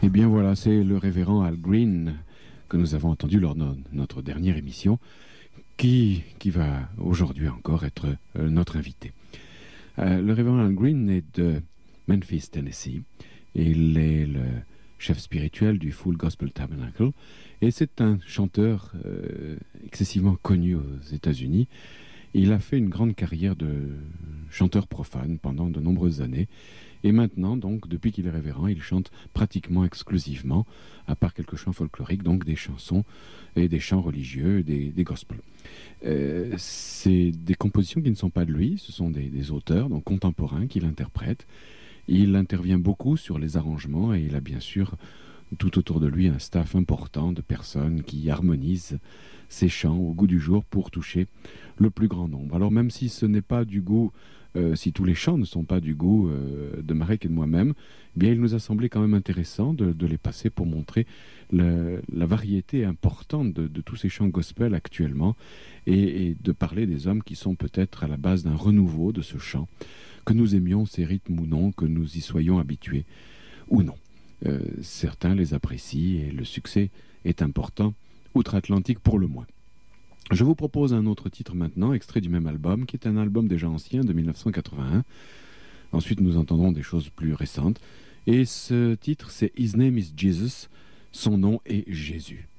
Eh bien voilà, c'est le révérend Al Green que nous avons entendu lors de notre dernière émission qui va aujourd'hui encore être notre invité. Le révérend Al Green est de Memphis, Tennessee. Il est le chef spirituel du Full Gospel Tabernacle et c'est un chanteur excessivement connu aux États-Unis. Il a fait une grande carrière de chanteur profane pendant de nombreuses années. Et maintenant, donc, depuis qu'il est révérend, il chante pratiquement exclusivement, à part quelques chants folkloriques, donc des chansons et des chants religieux, des gospels. C'est des compositions qui ne sont pas de lui, ce sont des auteurs donc contemporains qui l'interprètent. Il intervient beaucoup sur les arrangements et il a bien sûr tout autour de lui un staff important de personnes qui harmonisent ces chants au goût du jour pour toucher le plus grand nombre. Alors même si ce n'est pas du goût... si tous les chants ne sont pas du goût de Marek et de moi-même, eh bien il nous a semblé quand même intéressant de les passer pour montrer la variété importante de tous ces chants gospel actuellement et de parler des hommes qui sont peut-être à la base d'un renouveau de ce chant, que nous aimions ces rythmes ou non, que nous y soyons habitués ou non. Certains les apprécient et le succès est important, outre-Atlantique pour le moins. Je vous propose un autre titre maintenant, extrait du même album, qui est un album déjà ancien de 1981. Ensuite, nous entendrons des choses plus récentes. Et ce titre, c'est His Name is Jesus. Son nom est Jésus.